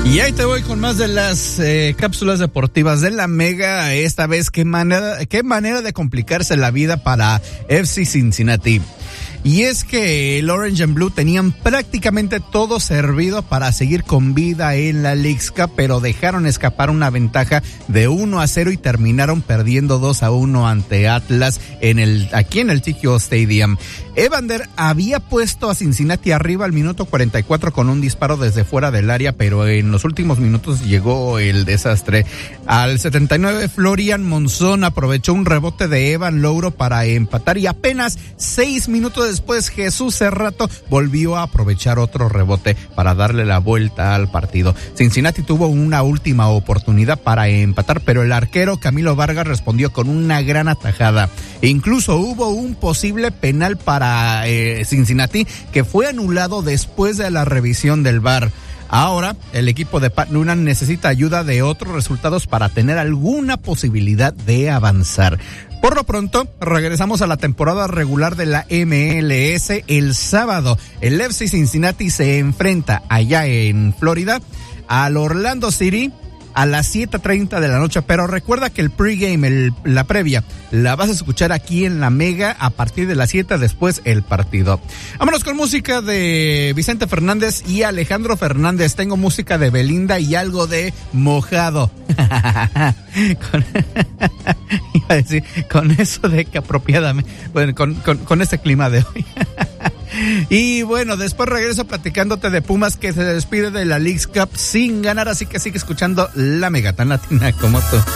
Y ahí te voy con más de las cápsulas deportivas de la Mega. Esta vez, qué manera de complicarse la vida para FC Cincinnati. Y es que el Orange and Blue tenían prácticamente todo servido para seguir con vida en la Leagues Cup, pero dejaron escapar una ventaja de 1-0 y terminaron perdiendo 2-1 ante Atlas aquí en el TKO Stadium. Evander había puesto a Cincinnati arriba al minuto 44 con un disparo desde fuera del área, pero en los últimos minutos llegó el desastre. Al 79, Florian Monzón aprovechó un rebote de Evan Louro para empatar y apenas 6 minutos después Jesús Cerrato volvió a aprovechar otro rebote para darle la vuelta al partido. Cincinnati tuvo una última oportunidad para empatar, pero el arquero Camilo Vargas respondió con una gran atajada. E incluso hubo un posible penal para Cincinnati que fue anulado después de la revisión del VAR. Ahora, el equipo de Pat Noonan necesita ayuda de otros resultados para tener alguna posibilidad de avanzar. Por lo pronto, regresamos a la temporada regular de la MLS. El sábado, el FC Cincinnati se enfrenta allá en Florida al Orlando City a las 7:30 de la noche, pero recuerda que el pregame, la previa, la vas a escuchar aquí en la Mega a partir de las 7, después el partido. Vámonos con música de Vicente Fernández y Alejandro Fernández. Tengo música de Belinda y algo de Mojado. Iba a decir, con eso de que apropiadamente, bueno, con este clima de hoy. Y bueno, después regreso platicándote de Pumas que se despide de la Leagues Cup sin ganar, así que sigue escuchando la Mega tan latina como tú.